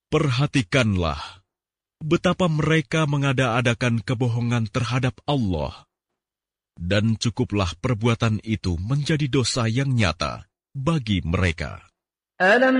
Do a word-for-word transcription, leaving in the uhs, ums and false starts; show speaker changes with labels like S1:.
S1: Perhatikanlah betapa mereka mengada-adakan kebohongan terhadap Allah, dan cukuplah perbuatan itu menjadi dosa yang nyata bagi mereka.